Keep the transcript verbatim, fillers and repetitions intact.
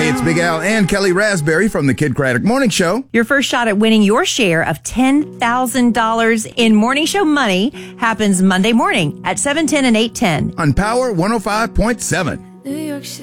Hey, it's Big Al and Kelly Raspberry from the Kid Craddock Morning Show. Your first shot at winning your share of ten thousand dollars in Morning Show money happens Monday morning at seven ten and eight ten. On Power one oh five point seven. New York City.